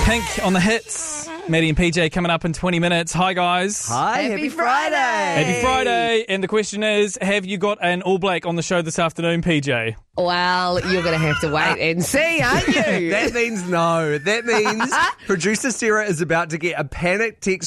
Pink on the hits. Maddie and PJ coming up in 20 minutes. Hi, guys. Hi, happy Friday. Happy Friday. And the question is, have you got an All Black on the show this afternoon, PJ? Well, you're going to have to wait and see, aren't you? That means no. That means producer Sarah is about to get a panic text